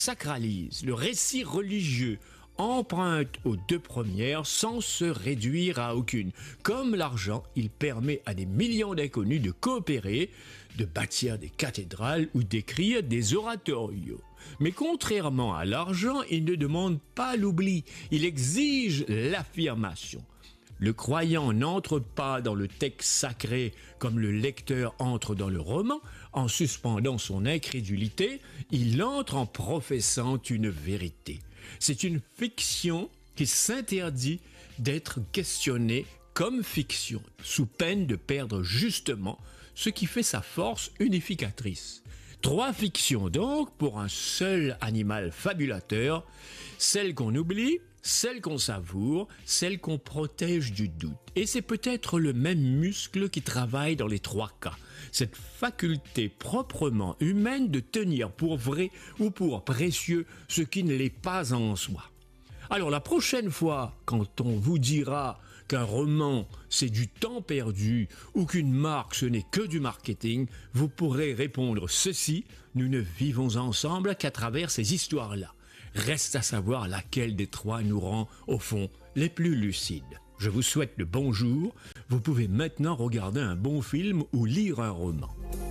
sacralise le récit religieux, emprunte aux deux premières sans se réduire à aucune. Comme l'argent, il permet à des millions d'inconnus de coopérer, de bâtir des cathédrales ou d'écrire des oratorios. Mais contrairement à l'argent, il ne demande pas l'oubli, il exige l'affirmation. Le croyant n'entre pas dans le texte sacré comme le lecteur entre dans le roman, en suspendant son incrédulité, il entre en professant une vérité. C'est une fiction qui s'interdit d'être questionnée comme fiction, sous peine de perdre justement ce qui fait sa force unificatrice. 3 fictions donc pour un seul animal fabulateur, celle qu'on oublie, celle qu'on savoure, celle qu'on protège du doute. Et c'est peut-être le même muscle qui travaille dans les 3 cas. Cette faculté proprement humaine de tenir pour vrai ou pour précieux ce qui ne l'est pas en soi. Alors la prochaine fois, quand on vous dira qu'un roman c'est du temps perdu ou qu'une marque ce n'est que du marketing, vous pourrez répondre ceci: nous ne vivons ensemble qu'à travers ces histoires-là. Reste à savoir laquelle des 3 nous rend, au fond, les plus lucides. Je vous souhaite le bonjour. Vous pouvez maintenant regarder un bon film ou lire un roman.